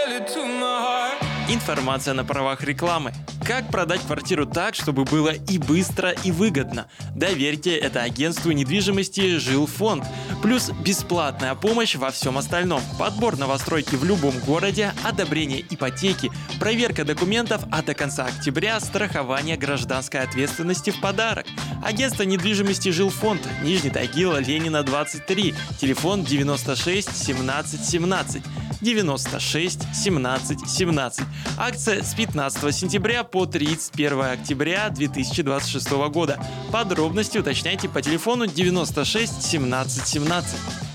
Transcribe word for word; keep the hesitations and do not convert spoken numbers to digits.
Информация на правах рекламы. Как продать квартиру так, чтобы было и быстро, и выгодно? Доверьте это агентству недвижимости «Жилфонд». Плюс бесплатная помощь во всем остальном. Подбор новостройки в любом городе, одобрение ипотеки, проверка документов, а до конца октября страхование гражданской ответственности в подарок. Агентство недвижимости «Жилфонд», Нижний Тагил, Ленина, двадцать три, телефон девяносто шесть семнадцать семнадцать. девяносто шесть семнадцать семнадцать. Акция с пятнадцатого сентября по тридцать первое октября две тысячи двадцать шестого года. Подробности уточняйте по телефону девяносто шесть семнадцать семнадцать.